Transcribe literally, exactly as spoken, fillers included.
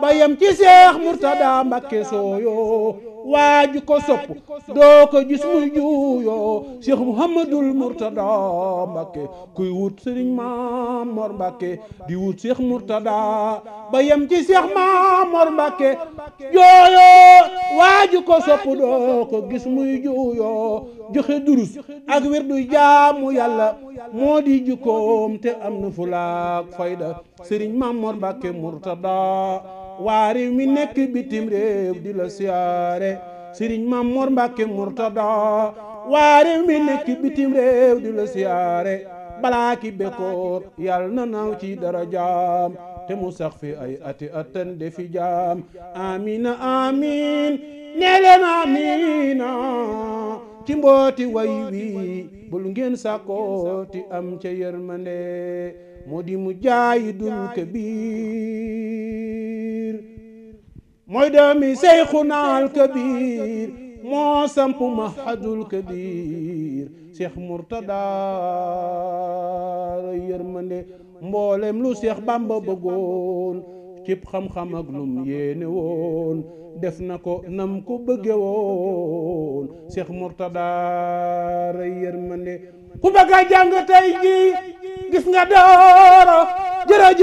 bayam ci Seex Murtada Mbakke sooyo waaju ko sopp doo ko gis muy juuyoo Cheikh Mouhamadul Murtada Mbakke kuy wut Sëriñ Mamor Mbakke di wut Cheikh Murtada bayam ci Cheikh Mamor Mbakke jooyoo waaju ko sopp doo ko gis muy juuyoo joxe durus ak wirdu jaamu yàlla moo di jukkoom te am na fulaak fayda Sëriñ Mamor Mbakke Murtada waa réew mi nekk bitim réew di la siyaare Sëriñ Mamor Mbakke Murtada waa réew mi nekk bitim réew di la siyaare balaa ki bekkoor yàlla na naaw ci darajaam te mu sax fi ay ati atan defi jaam amina amin nee leen amina ci mbooti way wi bul ngeen sàkkooti am ca yërmande moo di mu jaayidul kabir mooy doomi Seyxunaal Kabir moo samp mahadul kabir Cheikh Murtada yërmande mboolem lu Cheikh Bamba bëggoon cib xam-xam ak lum yéene woon def na ko nam ko bëgge woon Cheikh Murtada yërmande ku bëgg a jàng tey ji gis nga dooro jërëjëf